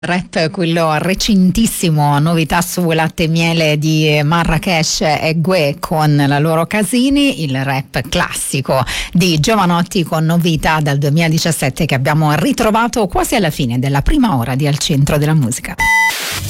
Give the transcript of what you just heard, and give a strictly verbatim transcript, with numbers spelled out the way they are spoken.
Rap, quello recentissimo, novità su Latte e Miele di Marrakesh e Gue con la loro Casini, il rap classico di Giovanotti con novità dal duemiladiciassette che abbiamo ritrovato quasi alla fine della prima ora di Al Centro della Musica.